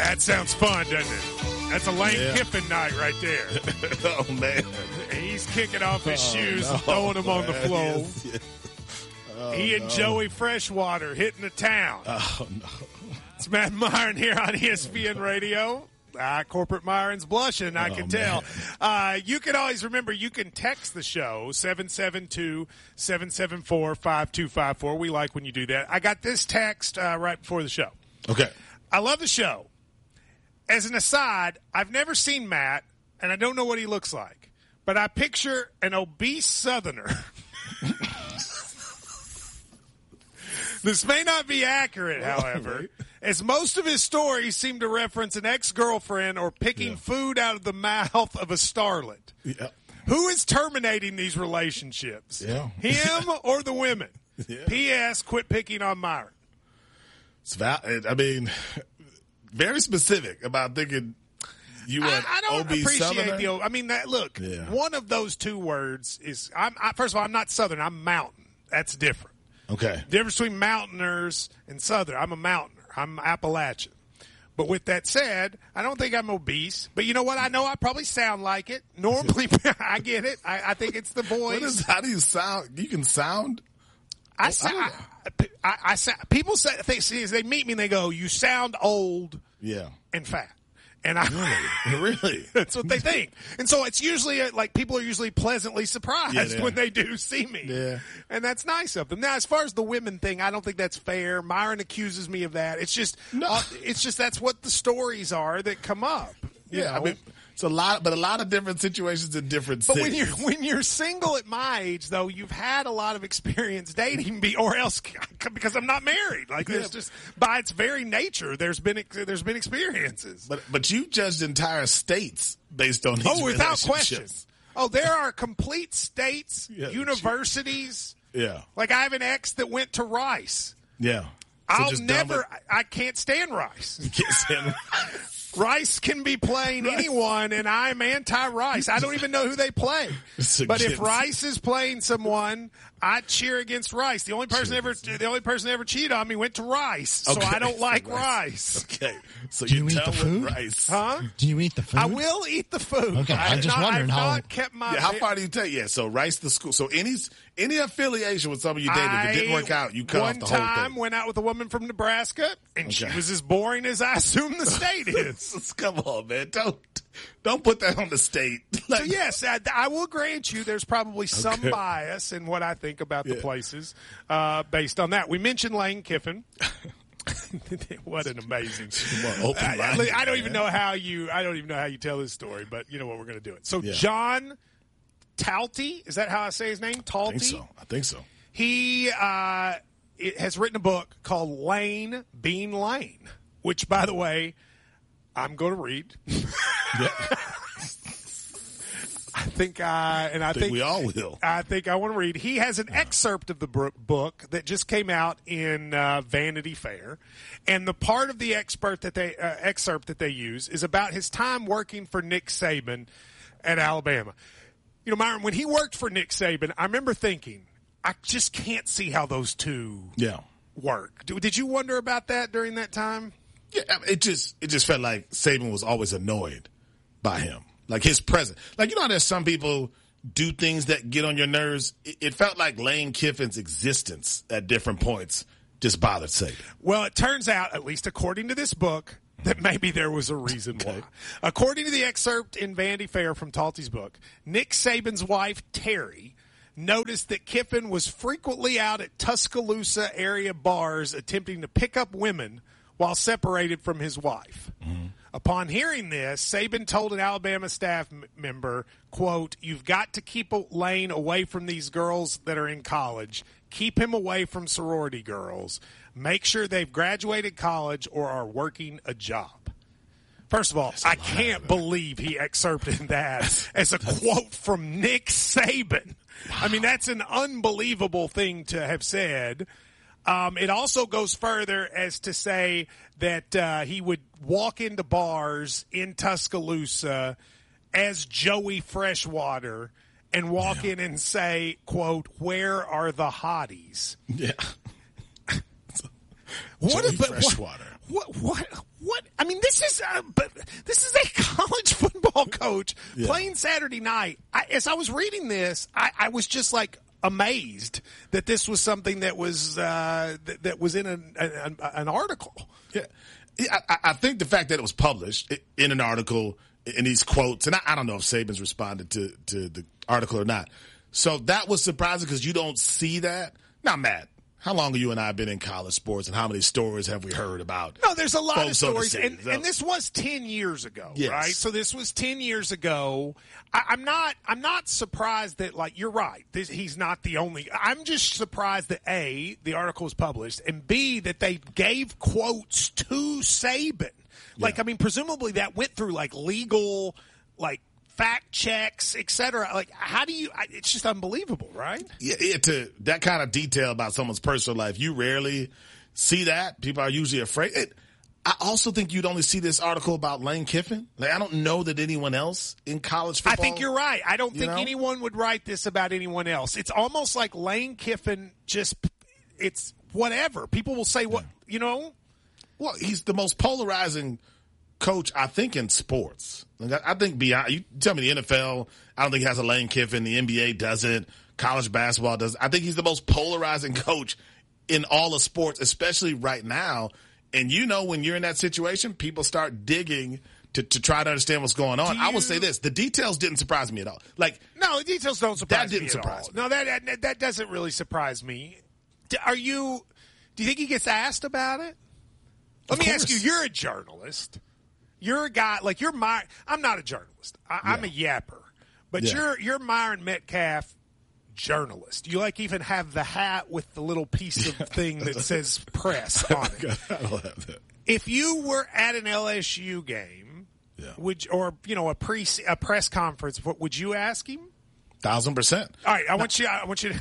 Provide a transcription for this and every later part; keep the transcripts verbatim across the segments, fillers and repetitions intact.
That sounds fun, doesn't it? That's a Lane yeah. Kiffin night right there. Oh, man. He's kicking off his oh, shoes no, and throwing them man. on the floor. Yes, yes. Oh, he and no. Joey Freshwater hitting the town. Oh, no. It's Matt Myron here on E S P N Radio. Ah, corporate Myron's blushing, I oh, can man. tell. Uh, you can always remember, you can text the show, seven seven two, seven seven four, five two five four. We like when you do that. I got this text uh, right before the show. Okay. I love the show. As an aside, I've never seen Matt, and I don't know what he looks like, but I picture an obese Southerner. This may not be accurate, however, as most of his stories seem to reference an ex-girlfriend or picking yeah. food out of the mouth of a starlet. Yeah. Who is terminating these relationships? Yeah. Him or the women? Yeah. P S. Quit picking on Myron. It's val- I mean, very specific about thinking you want I, I don't obese appreciate Southerner. the. I mean, that look. Yeah. One of those two words is. I'm, I, first of all, I'm not Southern. I'm mountain. That's different. Okay. Difference between mountainers and Southern. I'm a mountainer. I'm Appalachian. But with that said, I don't think I'm obese. But you know what? I know I probably sound like it. Normally, I get it. I, I think it's the voice. What is, how do you sound? You can sound. I, I, I, I, I, I people say they see as they meet me and they go, "You sound old, yeah, and fat." And I really, really, that's what they think. And so it's usually uh, like people are usually pleasantly surprised yeah, they when they do see me. Yeah. And that's nice of them. Now, as far as the women thing, I don't think that's fair. Myron accuses me of that. It's just, no. uh, it's just that's what the stories are that come up. Yeah, know? I mean, it's a lot, but a lot of different situations in different But cities. when you're when you're single at my age, though, you've had a lot of experience dating, be, or else because I'm not married. Like there's yeah. just by its very nature, there's been there's been experiences. But but you judged entire states based on these oh, without relationships. question. Oh, there are complete states, yeah, universities. Yeah, like I have an ex that went to Rice. Yeah, so I'll never. I can't stand Rice. You can't stand Rice. Rice can be playing Rice. anyone, and I'm anti-Rice. I don't even know who they play. But if Rice is playing someone, I cheer against Rice. The only person ever, the only person ever cheated on me went to Rice, so okay. I don't like Rice. Rice. Okay, so do you, you eat the food? Rice, huh? Do you eat the food? I will eat the food. Okay, I'm just not, wondering I've how. Not kept my. Yeah, how far do you take? Yeah, so Rice the school. So any any affiliation with some of you dated that didn't work out, you cut off the whole thing. One time went out with a woman from Nebraska, and okay. she was as boring as I assume the state is. Come on, man, don't don't put that on the state. Like, so yes, I, I will grant you there's probably some okay. bias in what I think about yeah. the places uh, based on that. We mentioned Lane Kiffin. What an amazing! I, I don't even know how you. I don't even know how you tell this story, but you know what, we're going to do it. So yeah. John Talty, is that how I say his name? Talty. I think so. I think so. He uh, has written a book called Lane Being Lane, which, by the way, I'm going to read. Yeah. I think I and I, I think, think we all will. I think I want to read. He has an excerpt of the book that just came out in uh, Vanity Fair, and the part of the expert that they uh, excerpt that they use is about his time working for Nick Saban at Alabama. You know, Myron, when he worked for Nick Saban, I remember thinking, I just can't see how those two yeah. work. Did you wonder about that during that time? Yeah, it just it just felt like Saban was always annoyed by him. Like his presence. Like, you know how there's some people do things that get on your nerves? It, it felt like Lane Kiffin's existence at different points just bothered Saban. Well, it turns out, at least according to this book, that maybe there was a reason okay. why. According to the excerpt in Vanity Fair from Talty's book, Nick Saban's wife, Terry, noticed that Kiffin was frequently out at Tuscaloosa area bars attempting to pick up women while separated from his wife. Mm-hmm. Upon hearing this, Saban told an Alabama staff m- member, quote, "You've got to keep Lane away from these girls that are in college. Keep him away from sorority girls. Make sure they've graduated college or are working a job." First of all, I can't believe he excerpted that as a quote from Nick Saban. Wow. I mean, that's an unbelievable thing to have said. Um, it also goes further as to say that uh, he would walk into bars in Tuscaloosa as Joey Freshwater and walk yeah. in and say, quote, "Where are the hotties?" Yeah. What Joey if, Freshwater. What, what, what, what? I mean, this is is, uh, but this is a college football coach Yeah. playing Saturday night. I, as I was reading this, I, I was just like amazed that this was something that was uh, that, that was in an, an, an article. Yeah, yeah I, I think the fact that it was published in an article in these quotes, and I, I don't know if Saban's responded to to the article or not. So that was surprising because you don't see that. Now, Matt, how long have you and I been in college sports, and how many stories have we heard about? No, there's a lot of folks on the stories, scene? and, So- and this was ten years ago, Yes. right? So this was ten years ago. I, I'm not, I'm not surprised that, like, you're right. This, he's not the only. I'm just surprised that A, the article was published, and B, that they gave quotes to Saban. Like, Yeah. I mean, presumably that went through like legal, like fact checks, et cetera. Like, how do you? I, it's just unbelievable, right? Yeah, yeah, to that kind of detail about someone's personal life, you rarely see that. People are usually afraid. It, I also think you'd only see this article about Lane Kiffin. Like, I don't know that anyone else in college football. I think you're right. I don't You think know? anyone would write this about anyone else. It's almost like Lane Kiffin just, it's whatever. People will say what, you know? Well, he's the most polarizing coach, I think, in sports. Like, I, I think beyond, you tell me the N F L, I don't think he has a Lane Kiffin. The N B A doesn't. College basketball doesn't. I think he's the most polarizing coach in all of sports, especially right now. And you know, when you're in that situation, people start digging to, to try to understand what's going on. Do I will you- say this. The details didn't surprise me at all. Like, No, the details don't surprise That didn't me at surprise all. me. No, that, that that doesn't really surprise me. D- Are you, do you think he gets asked about it? Let Of me ask course. you, you're a journalist. You're a guy, like you're my, I'm not a journalist. I, I'm a yapper. But Yeah. you're, you're Myron Metcalf, journalist. You like even have the hat with the little piece of thing that says press on it. I don't have that. If you were at an L S U game, Yeah. would or you know a pre a press conference, what would you ask him? Thousand percent. All right, I want you. I want you to.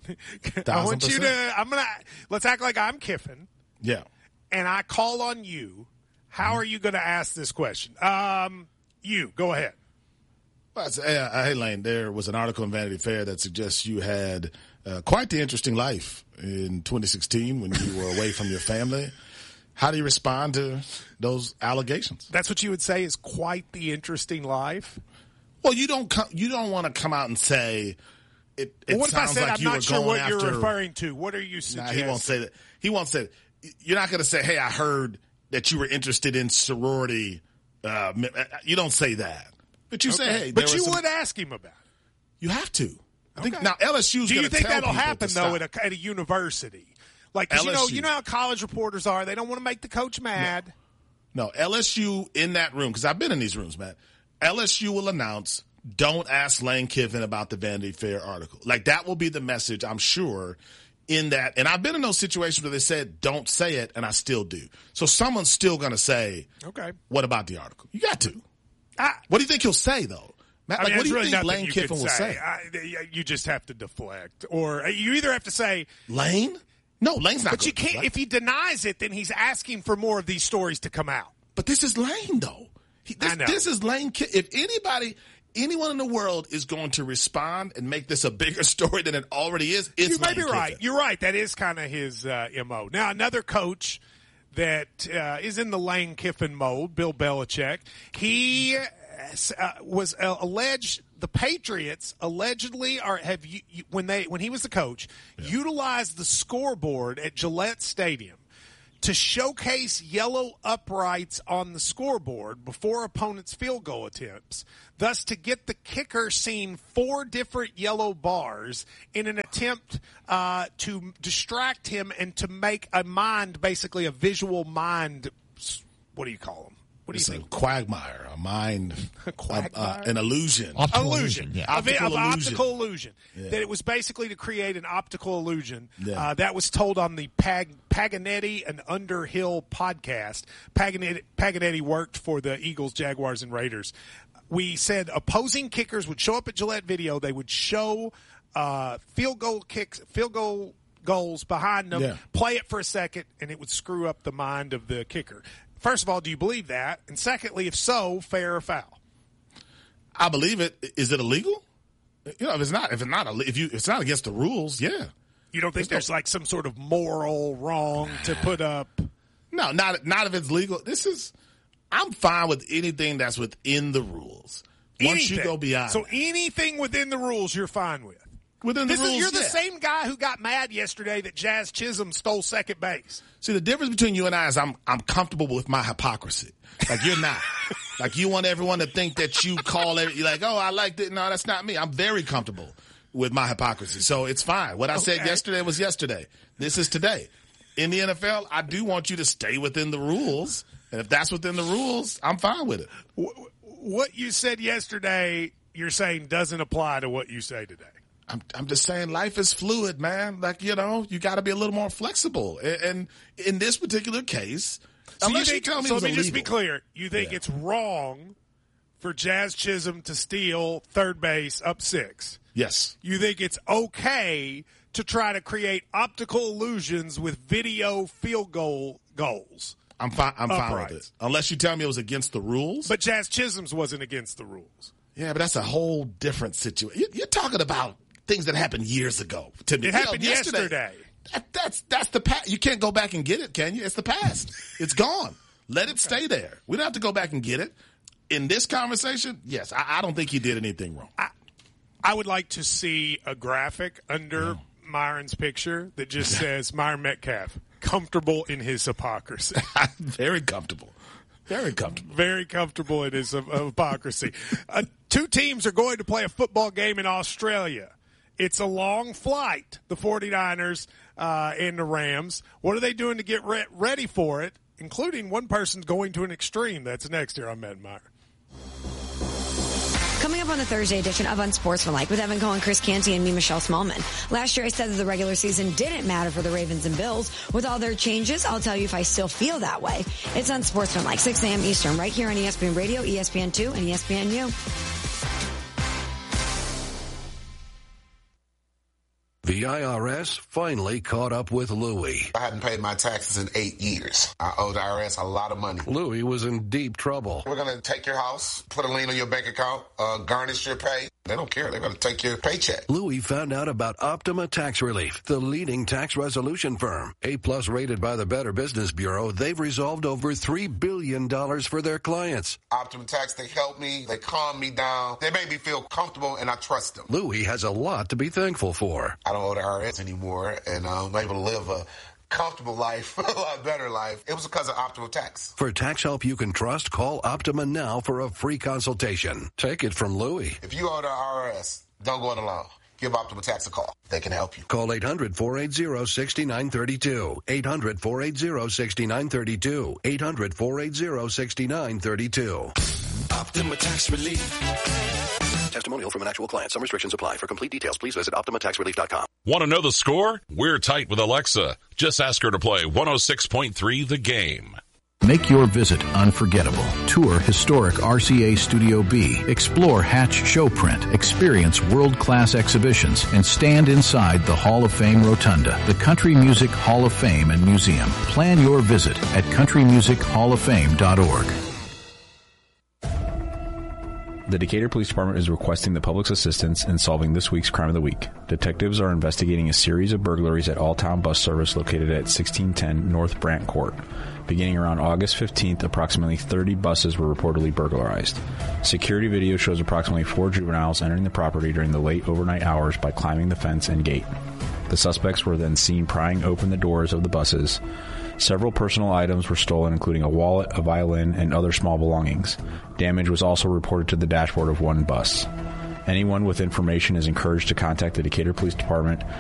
I Thousand want you to. percent. I'm gonna. Let's act like I'm Kiffin, Yeah. and I call on you. How are you going to ask this question? Um, you go ahead. Well, I'd say, uh, hey, Lane, there was an article in Vanity Fair that suggests you had uh, quite the interesting life in twenty sixteen when you were away from your family. How do you respond to those allegations? That's what you would say is quite the interesting life. Well, you don't come, you don't want to come out and say it. it Well, what if I sounds said like I'm you were not sure going what after, you're referring to? What are you Nah, suggesting? he won't say that. He won't say that. You're not going to say, "Hey, I heard that you were interested in sorority." Uh, you don't say that, but you say, Okay. "Hey," but there you was some- would ask him about it. You have to. I think Okay. now L S U's Do you going to think tell that'll people happen to though stop. at a, at a university? Like 'cause you know, L S U. you know how college reporters are. They don't want to make the coach mad. No, L S U in that room, because I've been in these rooms, man. L S U will announce, don't ask Lane Kiffin about the Vanity Fair article. Like, that will be the message, I'm sure, in that. And I've been in those situations where they said, don't say it, and I still do. So someone's still going to say, Okay. what about the article? You got to. I, What do you think he'll say, though? Matt, I like, mean, what do you there's really think nothing Lane you Kiffin could will say? I, you just have to deflect, or you either have to say, Lane? No, Lane's not but you gonna can't. deflect. If he denies it, then he's asking for more of these stories to come out. But this is Lane, though. He, this, I know. this is Lane. Ki- If anybody, anyone in the world is going to respond and make this a bigger story than it already is, it's You may Lane be right. Kiffin. You're right. That is kind of his uh, M O. Now, another coach that uh, is in the Lane Kiffin mold, Bill Belichick, he uh, was uh, alleged. The Patriots allegedly are have you, you, when they when he was the coach utilized the scoreboard at Gillette Stadium to showcase yellow uprights on the scoreboard before opponents' field goal attempts, thus to get the kicker seeing four different yellow bars in an attempt uh, to distract him and to make a mind, basically a visual mind, what do you call them? What do you It's a think? quagmire, a mind, Quagmire? uh, uh, an illusion. Optical illusion, illusion, yeah. Of it- Optical of illusion. optical illusion. Yeah. That it was basically to create an optical illusion. Yeah. Uh, that was told on the Pag- Paganetti and Underhill podcast. Paganetti, Paganetti worked for the Eagles, Jaguars, and Raiders. We said opposing kickers would show up at Gillette Video. They would show uh, field goal kicks, field goal goals behind them, Yeah. play it for a second, and it would screw up the mind of the kicker. First of all, do you believe that? And secondly, if so, fair or foul? I believe it. Is it illegal? You know, if it's not, if it's not, if you, if it's not against the rules, yeah. You don't think There's there's no- like some sort of moral wrong to put up? No, not not if it's legal. This is, I'm fine with anything that's within the rules. Once Anything. you go beyond. So anything within the rules you're fine with. Within the this rules, is, You're the yeah. same guy who got mad yesterday that Jazz Chisholm stole second base. See, the difference between you and I is I'm I'm comfortable with my hypocrisy. Like, you're not. Like, you want everyone to think that you call it, you're like, oh, I liked it. No, that's not me. I'm very comfortable with my hypocrisy. So it's fine. What I Okay. said yesterday was yesterday. This is today. In the N F L, I do want you to stay within the rules. And if that's within the rules, I'm fine with it. What you said yesterday, you're saying doesn't apply to what you say today. I'm, I'm just saying life is fluid, man. Like, you know, you got to be a little more flexible. And, and in this particular case, so unless you, you think, tell me so it was let me illegal. just be clear. You think Yeah. it's wrong for Jazz Chisholm to steal third base up six? Yes. You think it's okay to try to create optical illusions with video field goal goals? I'm fine. I'm fine Upright. with it. Unless you tell me it was against the rules. But Jazz Chisholm's wasn't against the rules. Yeah, but that's a whole different situation. You're talking about things that happened years ago. To me, It You know, happened yesterday. That, that's that's the past. You can't go back and get it, can you? It's the past. It's gone. Let it stay there. We don't have to go back and get it. In this conversation, yes, I, I don't think he did anything wrong. I, I would like to see a graphic under Myron's picture that just says Myron Metcalf, comfortable in his hypocrisy. Very comfortable. Very comfortable. Very comfortable in his uh, hypocrisy. Uh, two teams are going to play a football game in Australia. It's a long flight, the 49ers uh, and the Rams. What are they doing to get re- ready for it, including one person's going to an extreme? That's next here on Matt and Meyer. Coming up on the Thursday edition of Unsportsmanlike with Evan Cohen, Chris Canty, and me, Michelle Smallman. Last year I said that the regular season didn't matter for the Ravens and Bills. With all their changes, I'll tell you if I still feel that way. It's Unsportsmanlike, six a.m. Eastern, right here on E S P N Radio, E S P N two, and E S P N U. The I R S finally caught up with Louie. I hadn't paid my taxes in eight years. I owe the I R S a lot of money. Louie was in deep trouble. We're going to take your house, put a lien on your bank account, uh, garnish your pay. They don't care. They're going to take your paycheck. Louie found out about Optima Tax Relief, the leading tax resolution firm. A-plus rated by the Better Business Bureau, they've resolved over three billion dollars for their clients. Optima Tax, they help me. They calm me down. They make me feel comfortable, and I trust them. Louie has a lot to be thankful for. I don't owe the I R S anymore, and I'm able to live a comfortable life, a lot better life. It was because of Optima Tax. For tax help you can trust, call Optima now for a free consultation. Take it from Louie. If you owe the I R S, don't go it alone. Give Optima Tax a call. They can help you. Call eight hundred, four eight zero, six nine three two. eight hundred, four eight zero, six nine three two. eight hundred, four eight zero, six nine three two. Optima Tax Relief. Testimonial from an actual client. Some restrictions apply. For complete details, please visit Optima Tax Relief dot com. Want to know the score? We're tight with Alexa. Just ask her to play one oh six point three The Game. Make your visit unforgettable. Tour historic R C A Studio B. Explore Hatch Showprint. Experience world-class exhibitions and stand inside the Hall of Fame Rotunda, the Country Music Hall of Fame and Museum. Plan your visit at country music hall of fame dot org. The Decatur Police Department is requesting the public's assistance in solving this week's Crime of the Week. Detectives are investigating a series of burglaries at All-Town Bus Service located at sixteen ten North Brant Court. Beginning around August fifteenth, approximately thirty buses were reportedly burglarized. Security video shows approximately four juveniles entering the property during the late overnight hours by climbing the fence and gate. The suspects were then seen prying open the doors of the buses. Several personal items were stolen, including a wallet, a violin, and other small belongings. Damage was also reported to the dashboard of one bus. Anyone with information is encouraged to contact the Decatur Police Department